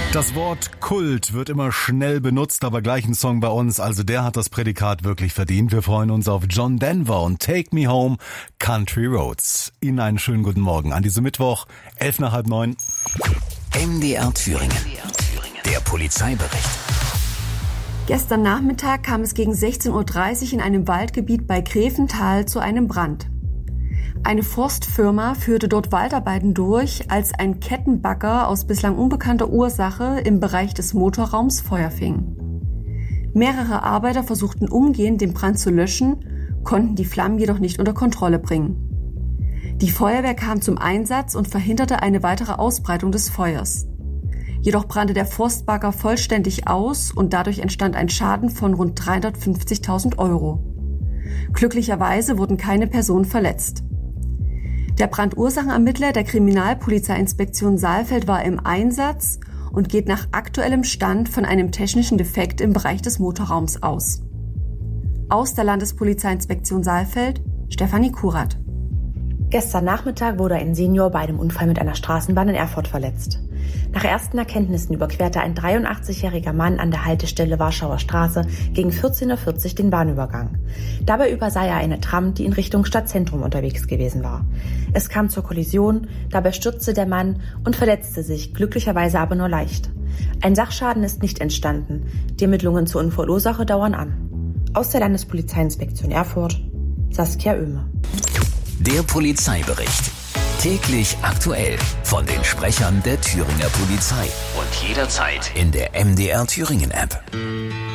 Das Wort Kult wird immer schnell benutzt, aber gleich ein Song bei uns, also der hat das Prädikat wirklich verdient. Wir freuen uns auf John Denver und Take Me Home, Country Roads. Ihnen einen schönen guten Morgen an diesem Mittwoch, 8:45. MDR Thüringen, der Polizeibericht. Gestern Nachmittag kam es gegen 16:30 Uhr in einem Waldgebiet bei Greventhal zu einem Brand. Eine Forstfirma führte dort Waldarbeiten durch, als ein Kettenbagger aus bislang unbekannter Ursache im Bereich des Motorraums Feuer fing. Mehrere Arbeiter versuchten umgehend, den Brand zu löschen, konnten die Flammen jedoch nicht unter Kontrolle bringen. Die Feuerwehr kam zum Einsatz und verhinderte eine weitere Ausbreitung des Feuers. Jedoch brannte der Forstbagger vollständig aus und dadurch entstand ein Schaden von rund 350.000 €. Glücklicherweise wurden keine Personen verletzt. Der Brandursachenermittler der Kriminalpolizeiinspektion Saalfeld war im Einsatz und geht nach aktuellem Stand von einem technischen Defekt im Bereich des Motorraums aus. Aus der Landespolizeiinspektion Saalfeld, Stefanie Kurat. Gestern Nachmittag wurde ein Senior bei einem Unfall mit einer Straßenbahn in Erfurt verletzt. Nach ersten Erkenntnissen überquerte ein 83-jähriger Mann an der Haltestelle Warschauer Straße gegen 14:40 Uhr den Bahnübergang. Dabei übersah er eine Tram, die in Richtung Stadtzentrum unterwegs gewesen war. Es kam zur Kollision, dabei stürzte der Mann und verletzte sich, glücklicherweise aber nur leicht. Ein Sachschaden ist nicht entstanden. Die Ermittlungen zur Unfallursache dauern an. Aus der Landespolizeiinspektion Erfurt, Saskia Oehme. Der Polizeibericht. Täglich aktuell von den Sprechern der Thüringer Polizei und jederzeit in der MDR Thüringen App.